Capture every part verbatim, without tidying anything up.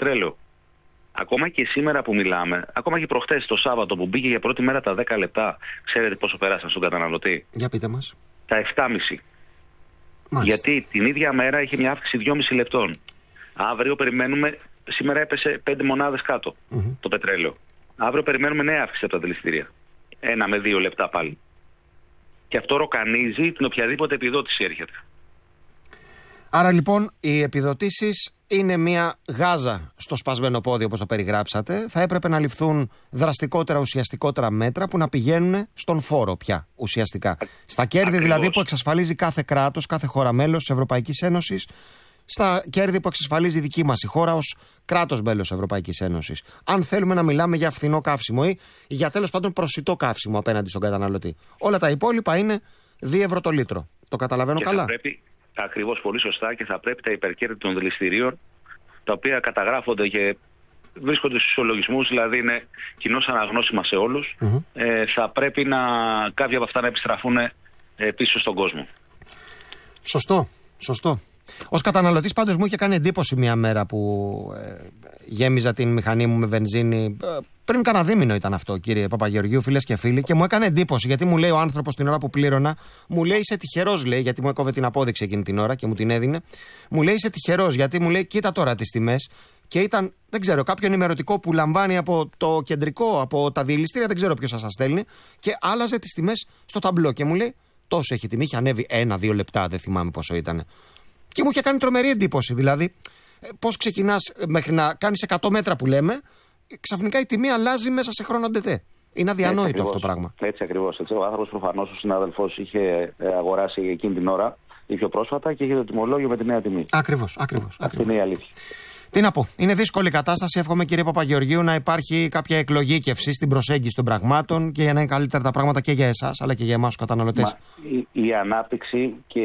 πετρέλαιο. Ακόμα και σήμερα που μιλάμε, ακόμα και προχθές το Σάββατο που μπήκε για πρώτη μέρα τα δέκα λεπτά, ξέρετε πόσο περάσαν στον καταναλωτή? Για πείτε μας. Τα επτά κόμμα πέντε. Γιατί την ίδια μέρα είχε μια αύξηση δυόμισι λεπτών. Αύριο περιμένουμε, σήμερα έπεσε πέντε μονάδες κάτω mm-hmm. το πετρέλαιο. Αύριο περιμένουμε νέα αύξηση από τα δηληστήρια. Ένα με δύο λεπτά πάλι. Και αυτό ροκανίζει την οποιαδήποτε επιδότηση έρχεται. Άρα λοιπόν οι επιδοτήσεις είναι μια γάζα στο σπασμένο πόδι, όπως το περιγράψατε. Θα έπρεπε να ληφθούν δραστικότερα, ουσιαστικότερα μέτρα που να πηγαίνουν στον φόρο πια ουσιαστικά. Στα κέρδη Ακριβώς. δηλαδή που εξασφαλίζει κάθε κράτος, κάθε χώρα μέλος της Ευρωπαϊκής Ένωσης, στα κέρδη που εξασφαλίζει η δική μας η χώρα ως κράτος μέλος της Ευρωπαϊκής Ένωσης. Αν θέλουμε να μιλάμε για φθηνό καύσιμο ή για τέλος πάντων προσιτό καύσιμο απέναντι στον καταναλωτή. Όλα τα υπόλοιπα είναι δύο ευρώ το λίτρο. Το καταλαβαίνω και καλά. Ακριβώς, πολύ σωστά, και θα πρέπει τα υπερκέρδη των δηληστηρίων, τα οποία καταγράφονται και βρίσκονται στους ισολογισμούς, δηλαδή είναι κοινώς αναγνώσιμα σε όλους, mm-hmm. ε, θα πρέπει να, κάποια από αυτά να επιστραφούν ε, πίσω στον κόσμο. Σωστό, σωστό. Ως καταναλωτής πάντως μου είχε κάνει εντύπωση μια μέρα που ε, γέμιζα την μηχανή μου με βενζίνη. Ε, πριν κάνα δίμηνο ήταν αυτό, κύριε Παπαγεωργίου, φίλες και φίλοι, και μου έκανε εντύπωση γιατί μου λέει ο άνθρωπος την ώρα που πλήρωνα, μου λέει είσαι τυχερός, λέει, γιατί μου έκοβε την απόδειξη εκείνη την ώρα και μου την έδινε. Μου λέει είσαι τυχερός γιατί μου λέει κοίτα τώρα τις τιμές. Και ήταν, δεν ξέρω, κάποιο ενημερωτικό που λαμβάνει από το κεντρικό, από τα διελιστήρια, δεν ξέρω ποιος θα σας στέλνει, και άλλαζε τις τιμές στο ταμπλό. Και μου λέει τόσο έχει τιμή, είχε ανέβει ένα-δύο λεπτά, δεν θυμάμαι πόσο ήταν. Και μου είχε κάνει τρομερή εντύπωση. Δηλαδή, πώς ξεκινάς μέχρι να κάνεις εκατό μέτρα που λέμε, ξαφνικά η τιμή αλλάζει μέσα σε χρόνο ντετέ. Είναι αδιανόητο αυτό το πράγμα. Έτσι ακριβώς. Έτσι. Ο άνθρωπος προφανώς, ο συνάδελφος, είχε αγοράσει εκείνη την ώρα ή πιο πρόσφατα και είχε το τιμολόγιο με τη νέα τιμή. Ακριβώς, ακριβώς. Αυτή είναι η αλήθεια. Τι να πω, είναι δύσκολη η κατάσταση. Εύχομαι, κύριε Παπαγεωργίου, να υπάρχει κάποια εκλογήκευση στην προσέγγιση των πραγμάτων και για να είναι καλύτερα τα πράγματα και για εσάς αλλά και για εμάς τους καταναλωτές. Η, η ανάπτυξη και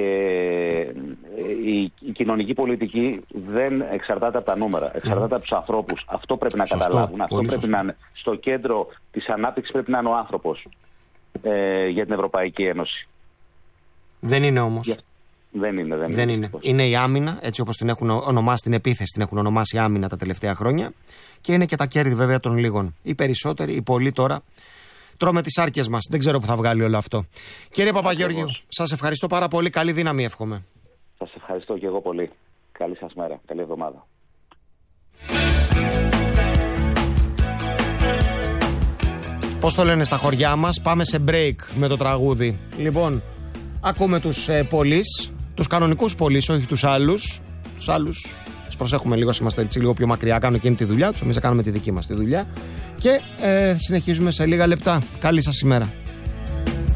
η, η κοινωνική πολιτική δεν εξαρτάται από τα νούμερα, εξαρτάται mm. από τους ανθρώπους. Αυτό πρέπει να σωστό, καταλάβουν. Αυτό πρέπει σωστό. να είναι στο κέντρο της ανάπτυξης, πρέπει να είναι ο άνθρωπος ε, για την Ευρωπαϊκή Ένωση. Δεν είναι όμως. Για... Δεν είναι, δεν, δεν είναι. είναι. Είναι η άμυνα, έτσι όπως την έχουν ονομάσει, την επίθεση την έχουν ονομάσει άμυνα τα τελευταία χρόνια. Και είναι και τα κέρδη βέβαια των λίγων. Οι περισσότεροι, οι πολλοί τώρα, τρώμε τις άρκες μας. Δεν ξέρω που θα βγάλει όλο αυτό. Κύριε Παπαγεωργίου, σας ευχαριστώ πάρα πολύ. Καλή δύναμη εύχομαι. Σας ευχαριστώ και εγώ πολύ. Καλή σας μέρα. Καλή εβδομάδα. Πώς το λένε στα χωριά μας, πάμε σε break με το τραγούδι. Λοιπόν, ακούμε τους ε, πολίς. Τους κανονικούς πολίς, όχι τους άλλους. Τους άλλους, τις προσέχουμε λίγο, είμαστε έτσι λίγο πιο μακριά. Κάνουν εκείνη τη δουλειά τους, εμείς θα κάνουμε τη δική μας τη δουλειά. Και ε, συνεχίζουμε σε λίγα λεπτά. Καλή σας ημέρα.